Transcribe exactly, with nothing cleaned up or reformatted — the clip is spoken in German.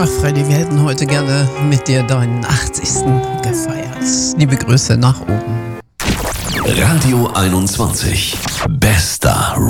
Ach Freddy, wir hätten heute gerne mit dir deinen achtzigsten gefeiert. Liebe Grüße nach oben. Radio einundzwanzig. Bester